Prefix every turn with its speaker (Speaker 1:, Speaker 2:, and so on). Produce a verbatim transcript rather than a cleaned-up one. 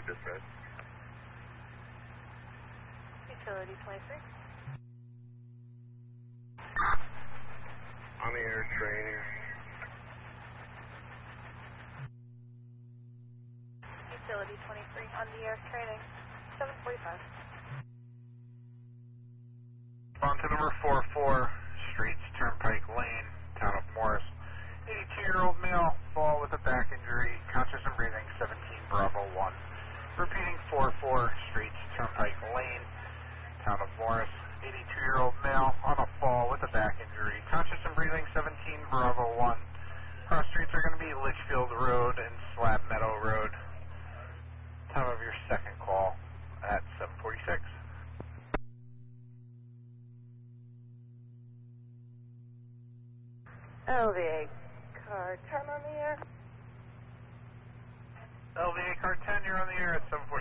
Speaker 1: dispatch.
Speaker 2: Utility twenty-three.
Speaker 1: On the air training.
Speaker 2: Utility twenty-three on the air training. seven forty-five.
Speaker 3: On to number four four, Streets, Turnpike Lane, Town of Morris. eighty-two-year-old male, fall with a back injury, conscious and breathing, seventeen Bravo one. Repeating four four, Streets, Turnpike Lane, Town of Morris. eighty-two-year-old male on a fall with a back injury, conscious and breathing, seventeen Bravo one. Cross streets are going to be Litchfield Road and Slab Meadow Road. Time of your second call at seven forty-six.
Speaker 2: L V A car ten on the air.
Speaker 3: L V A car ten, you're on the air at seven forty-six.